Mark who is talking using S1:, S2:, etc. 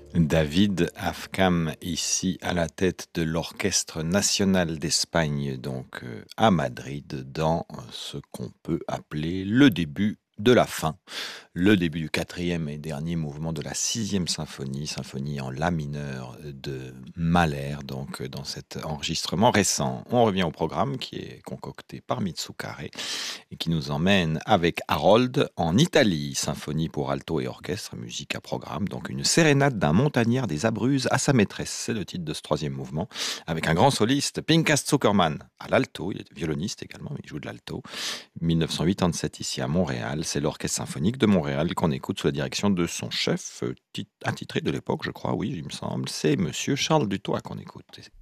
S1: David Afkam, ici à la tête de l'Orchestre national d'Espagne, donc à Madrid, dans ce qu'on peut appeler le début de la fin, le début du quatrième et dernier mouvement de la sixième symphonie, symphonie en la mineur de Mahler, donc dans cet enregistrement récent. On revient au programme qui est concocté par Mitsukare et qui nous emmène avec Harold en Italie. Symphonie pour alto et orchestre, musique à programme, donc une sérénade d'un montagnard des Abruzzes à sa maîtresse. C'est le titre de ce troisième mouvement, avec un grand soliste, Pinkas Zuckerman, à l'alto. Il est violoniste également, il joue de l'alto. 1987 ici à Montréal. C'est l'Orchestre symphonique de Montréal qu'on écoute sous la direction de son chef, attitré de l'époque, je crois, oui, il me semble. C'est Monsieur Charles Dutoit qu'on écoute.